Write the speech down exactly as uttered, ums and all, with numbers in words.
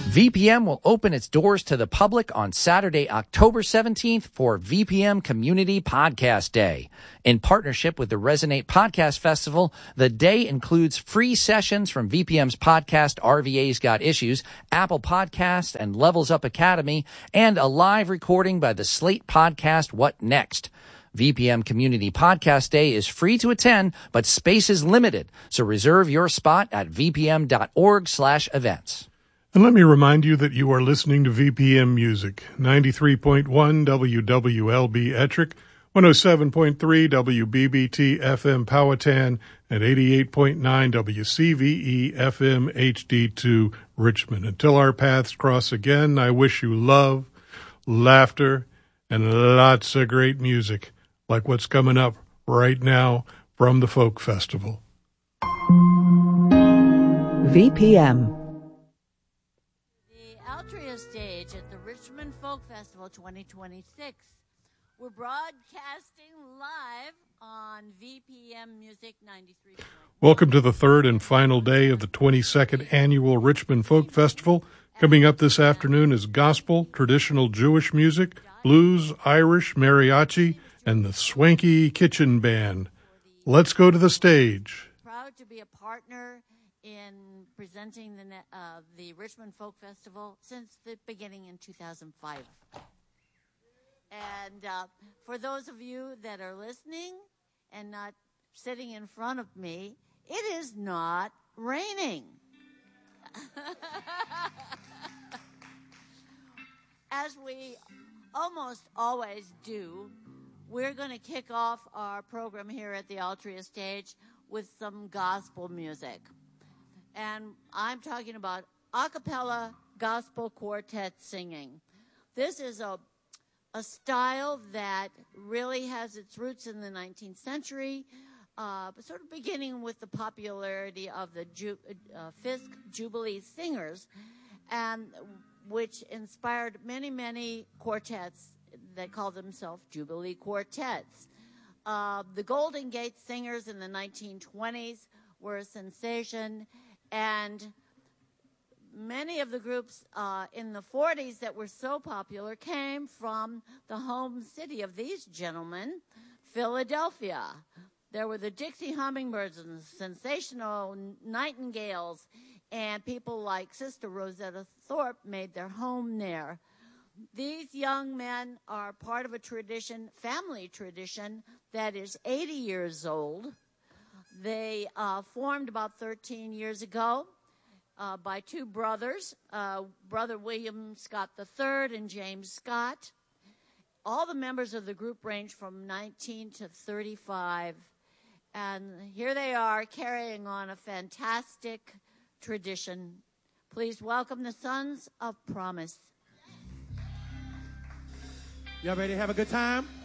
V P M will open its doors to the public on Saturday, October seventeenth for V P M Community Podcast Day. In partnership with the Resonate Podcast Festival, the day includes free sessions from V P M's podcast R V A's Got Issues, Apple Podcasts, and Levels Up Academy, and a live recording by the Slate podcast What Next? V P M Community Podcast Day is free to attend, but space is limited, so reserve your spot at vpm.org slash events. And let me remind you that you are listening to V P M Music, ninety-three point one W W L B Ettrick, one oh seven point three W B B T F M Powhatan, and eighty-eight point nine W C V E F M H D two Richmond. Until our paths cross again, I wish you love, laughter, and lots of great music, like what's coming up right now from the Folk Festival. V P M. Stage at the Richmond Folk Festival twenty twenty-six. We're broadcasting live on V P M Music ninety-three point one. Welcome to the third and final day of the twenty-second Annual Richmond Folk Festival. Coming up this afternoon is gospel, traditional Jewish music, blues, Irish, mariachi, and the Swanky Kitchen Band. Let's go to the stage. Proud to be a partner in presenting the uh, the Richmond Folk Festival since the beginning in two thousand five. And uh, for those of you that are listening and not sitting in front of me, it is not raining. As we almost always do, we're going to kick off our program here at the Altria Stage with some gospel music. And I'm talking about a cappella gospel quartet singing. This is a a style that really has its roots in the nineteenth century, uh, sort of beginning with the popularity of the Ju- uh, Fisk Jubilee Singers, and which inspired many, many quartets that call themselves Jubilee Quartets. Uh, the Golden Gate Singers in the nineteen twenties were a sensation. And many of the groups uh, in the forties that were so popular came from the home city of these gentlemen, Philadelphia. There were the Dixie Hummingbirds and the Sensational Nightingales, and people like Sister Rosetta Thorpe made their home there. These young men are part of a tradition, family tradition, that is eighty years old. They uh, formed about thirteen years ago uh, by two brothers, uh, Brother William Scott the third and James Scott. All the members of the group range from nineteen to thirty-five. And here they are carrying on a fantastic tradition. Please welcome the Sons of Promise. Y'all ready to have a good time?